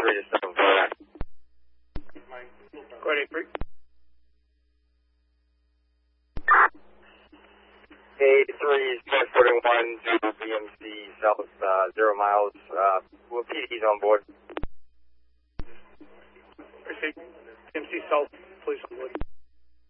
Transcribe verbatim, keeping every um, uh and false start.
three to seven four nine. Go ahead, eight three. eight three is transporting one to B M C south, uh, zero miles, uh, with P Ds on board. B M C south, police on board.